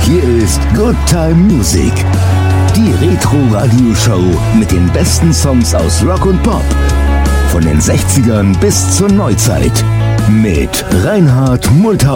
Hier ist Good Time Music, die Retro-Radio-Show mit den besten Songs aus Rock und Pop. Von den 60ern bis zur Neuzeit. Mit Reinhard Multhausen.